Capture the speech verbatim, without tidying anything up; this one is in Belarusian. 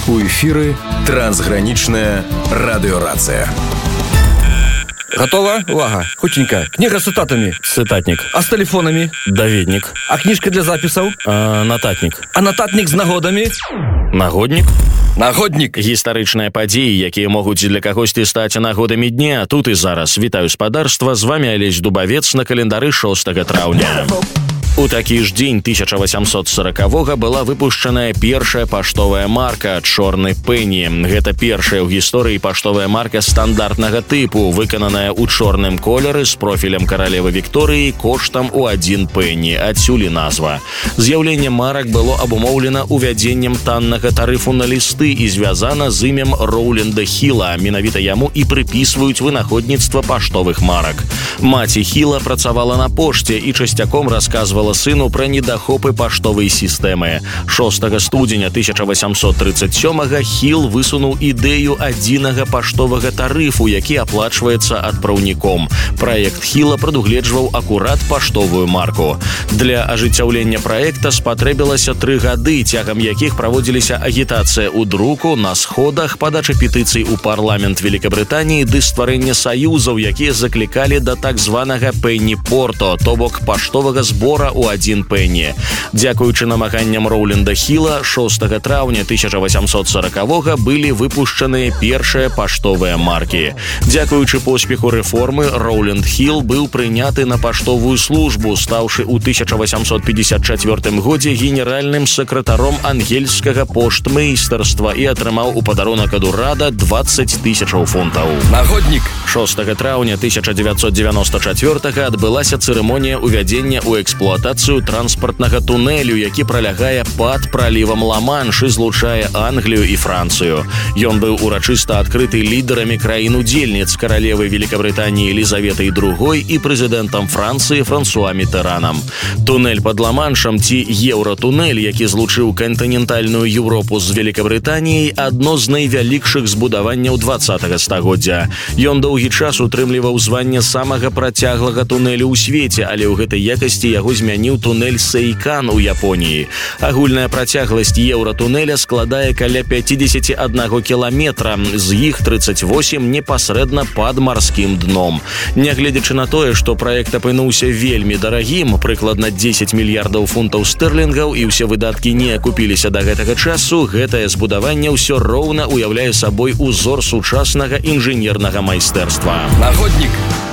У эфіры трансгранічная радыёрацыя. Готова? Увага. Хутенько. Книга с цитатами. Цитатник. А с телефонами? Даведник. А книжка для записаў? А, нататник. А нататник з нагодамі? Нагодник. Нагодник. Гістарычныя падзеі, якія могуць для кагосьці стаць нагодамі дня. Тут і зараз. Вітаю спадарства. З вами Алесь Дубавец на календары шостага траўня. У такі ж дзень тысяча восемьсот сорокавога была выпушчаная першая паштовая марка «Чорны пенні». Гэта першая ў гісторыі паштовая марка стандартнага тыпу, выкананая ў чорным колеры з профілем каралевы Вікторыі коштам у адзін пенні. Адсюль і назва. З'яўленне марак было абумоўлена увядзеннем таннага тарыфу на лісты і звязана з імем Роўленда Хіла. Менавіта яму і прыпісваюць вынаходніцтва паштовых марак. Маці Хіла працавала на пошце і часцяком расказвала сыну пра недахопы паштовай сістэмы. шостага студзеня тысяча восемьсот тридцать сёмага Хіл высунуў ідэю адзінага паштовага тарыфу, які аплачваецца адпраўніком. Праект Хіла прадугледжваў акурат паштовую марку. Для ажыццяўлення праекта спатрэбілася тры гады, цягам якіх праводзіліся агітацыя ў друку, на сходах, падача петыцый у парламент Великабрытаніі ды стварэнне саюзаў, якія заклікалі да так званага пенні-порто, то бок паштовага збора у адзін пенні. Дзякуючы намаганням Роўленда Хіла, шостага траўня тысяча восемьсот сорокавога былі выпушчаныя першыя паштовыя маркі. Дзякуючы поспеху рэформы, Роўленд Хіл быў прыняты на паштовую службу, стаўшы ў тысяча восемьсот пятьдесят четвёртым годзе генеральным сакратаром ангельскага поштмейстарства і атрымаў у падарунак ад урада двадцать тысячаў фунтаў. Нагодник. шостага траўня тысяча девятьсот девяносто четвёртага адбылася цырымонія ўвядзення ў эксплуатацыю транспартнага тунэлю, які пралягае пад пралівам Ла-Манш і злучае Англію і Францыю. Ён быў урачыста адкрыты лідарамі краін-удзельніц, каралевай Великабрытаніі Елізаветай другой і прэзідэнтам Францыі Франсуа Мітэранам. Тунэль пад Ла-Маншам ці еўратунэль, які злучыў кантынентальную Еўропу з Великабрытаніяй, адно з найвялікшых збудаванняў двадцатага стагоддзя. Ён доўгі час утрымліваў званне самага працяглага тунэлю ў свеце, але ў гэтай якасці яго змяніў тунэль Сейкан у Японіі. Агульная працягласць еўратунэля складае каля пятьдесят один кіламетра, з іх тридцать восемь непасрэдна пад марскім дном. Нягледзячы на тое, што праект апынуўся вельмі дарагім, прыкладна дзесяць мільярдаў фунтаў стэрлінгаў, і ўсе выдаткі не акупіліся да гэтага часу, гэтае збудаванне ўсё роўна уяўляе сабой узор сучаснага інжынернага майстэрства. Нагодник.